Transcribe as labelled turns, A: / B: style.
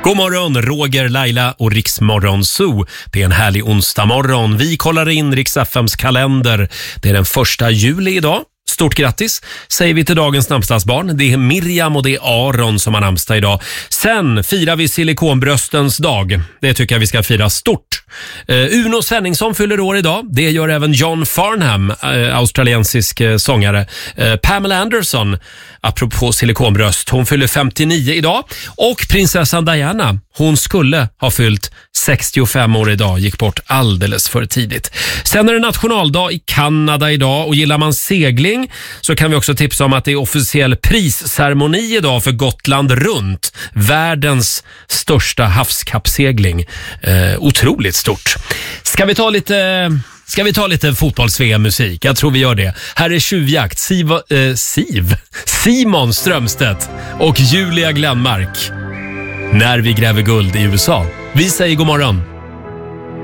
A: God morgon, Roger, Laila och Riksmorgon Zoo. Det är en härlig onsdag morgon. Vi kollar in Rix FMs kalender. Det är den 1 juli idag. Stort grattis säger vi till dagens namnsdagsbarn. Det är Miriam och det är Aron som har namnsdag idag. Sen firar vi silikonbröstens dag. Det tycker jag vi ska fira stort. Uno Svenningsson fyller år idag. Det gör även John Farnham, australiensisk sångare. Pamela Anderson, apropå silikonbröst, hon fyller 59 idag. Och prinsessan Diana, hon skulle ha fyllt 65 år idag, gick bort alldeles för tidigt. Sen är det nationaldag i Kanada idag och gillar man segling så kan vi också tipsa om att det är officiell prisceremoni idag för Gotland runt. Världens största havskappsegling. Otroligt stort. Ska vi ta lite fotbolls-VM-musik? Jag tror vi gör det. Här är Tjuvjakt, Simon Strömstedt och Julia Glenmark. När vi gräver guld i USA. Vi säger god morgon.